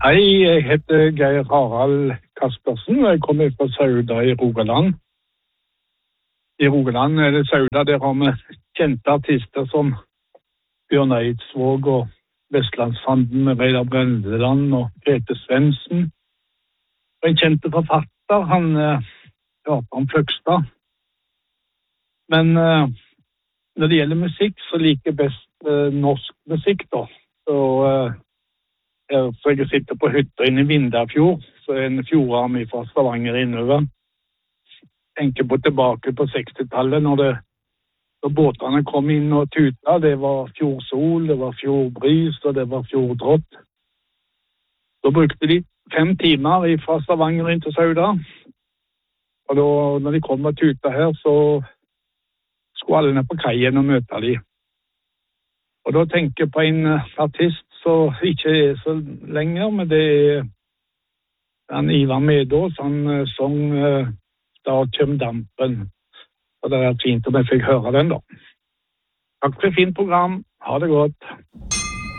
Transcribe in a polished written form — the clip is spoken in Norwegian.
Hei, jeg heter Geir Harald Kaspersen, og jeg kommer fra Sauda i Rogaland. I Rogaland er det Sauda, der har vi kjente artister som Bjørn Eidsvåg og Vestlandsfanden med Reidar Brendeland og Grete Svendsen. Og en kjente forfatter, han Fløgstad. Men når det gjelder musikk, så liker jeg best norsk musikk da. Så jeg sitter på hytta inne i Vindafjord, så er en fjordarm fra Stavanger innover. Tenker på tilbake på 60-tallet når båtene kom inn og tuta. Det var fjordsol, det var fjordbris og det var fjorddrått. Da brukte de 5 timer fra Stavanger inn til Sauda. Og da, når de kom og tuta her, så skulle alle ned på kaien og møte de. Og da tenker jeg på en artist som ikke er så lenger, men det er Ivar Medås. Han sang Da kjem dampen. Og det fint om jeg fikk høre den da. Takk for et fint program. Ha det godt.